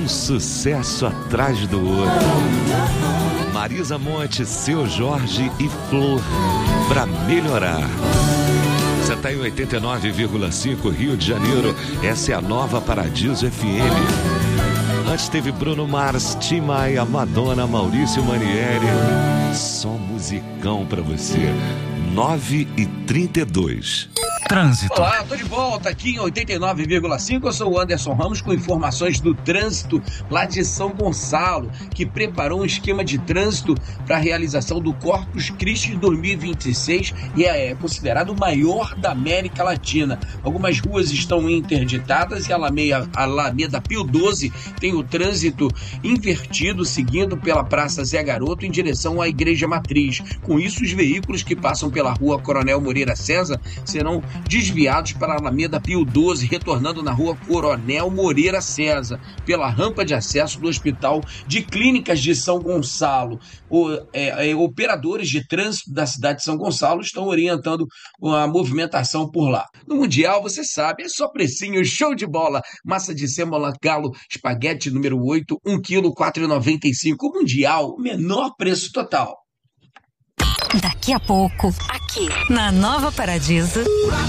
Um sucesso atrás do outro. Marisa Monte, Seu Jorge e Flor, pra melhorar. Você está em 89,5 Rio de Janeiro. Essa é a Nova Paradiso FM. Antes teve Bruno Mars, Tim Maia, Madonna, Maurício Manieri. Só musicão pra você. 9h32. Trânsito. Olá, tô de volta aqui em 89,5. Eu sou o Anderson Ramos com informações do trânsito lá de São Gonçalo, que preparou um esquema de trânsito para a realização do Corpus Christi de 2026 e é considerado o maior da América Latina. Algumas ruas estão interditadas e a Alameda Pio 12 tem o trânsito invertido, seguindo pela Praça Zé Garoto em direção à Igreja Matriz. Com isso, os veículos que passam pela rua Coronel Moreira César serão desviados para a Alameda Pio 12, retornando na rua Coronel Moreira César, pela rampa de acesso do Hospital de Clínicas de São Gonçalo. Operadores de trânsito da cidade de São Gonçalo estão orientando a movimentação por lá. No Mundial, você sabe, é só precinho, show de bola. Massa de sêmola Galo, espaguete número 8, 1 kg, 4,95. Mundial, menor preço total. Daqui a pouco, aqui na Nova Paradiso.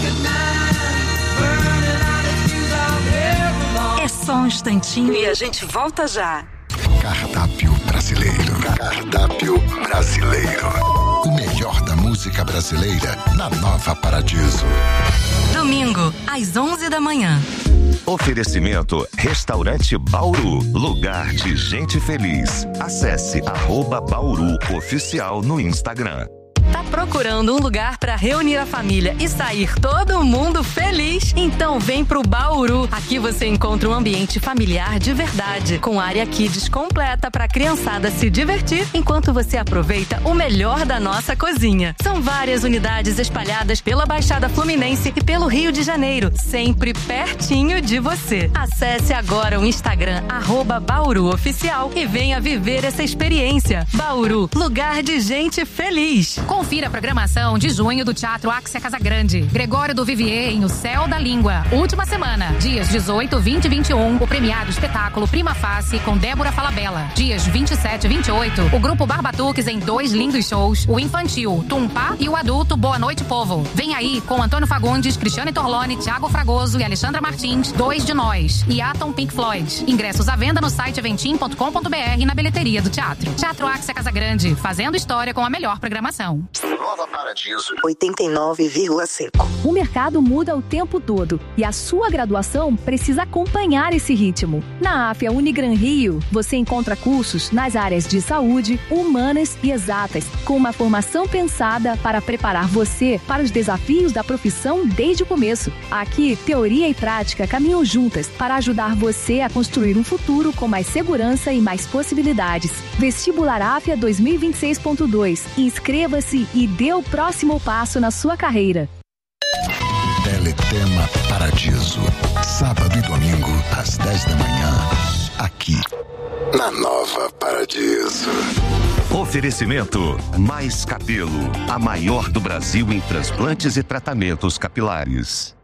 É só um instantinho e a gente volta já. Cardápio brasileiro. Cardápio brasileiro. O melhor da música brasileira na Nova Paradiso. Domingo, às 11 da manhã. Oferecimento Restaurante Bauru, lugar de gente feliz. Acesse @Bauru Oficial no Instagram. Tá procurando um lugar para reunir a família e sair todo mundo feliz? Então vem pro Bauru. Aqui você encontra um ambiente familiar de verdade, com área kids completa para a criançada se divertir, enquanto você aproveita o melhor da nossa cozinha. São várias unidades espalhadas pela Baixada Fluminense e pelo Rio de Janeiro, sempre pertinho de você. Acesse agora o Instagram @Bauru Oficial e venha viver essa experiência. Bauru, lugar de gente feliz. Confira a programação de junho do Teatro Axia Casagrande. Gregório do Vivier em O Céu da Língua. Última semana, dias 18, 20 e 21, o premiado espetáculo Prima Face com Débora Falabella. Dias 27 e 28, o grupo Barbatuques em 2 lindos shows, o infantil Tumpá e o adulto Boa Noite Povo. Vem aí com Antônio Fagundes, Cristiane Torlone, Thiago Fragoso e Alexandra Martins, 2 de Nós e Atom Pink Floyd. Ingressos à venda no site eventim.com.br e na bilheteria do teatro. Teatro Axia Casagrande, fazendo história com a melhor programação. Nova Paradiso 89,5. O mercado muda o tempo todo e a sua graduação precisa acompanhar esse ritmo. Na AFIA Unigran Rio, você encontra cursos nas áreas de saúde, humanas e exatas, com uma formação pensada para preparar você para os desafios da profissão desde o começo. Aqui, teoria e prática caminham juntas para ajudar você a construir um futuro com mais segurança e mais possibilidades. Vestibular AFIA 2026.2. Inscreva-se e dê o próximo passo na sua carreira. Teletema Paradiso. Sábado e domingo, às 10 da manhã. Aqui, na Nova Paradiso. Oferecimento Mais Cabelo, a maior do Brasil em transplantes e tratamentos capilares.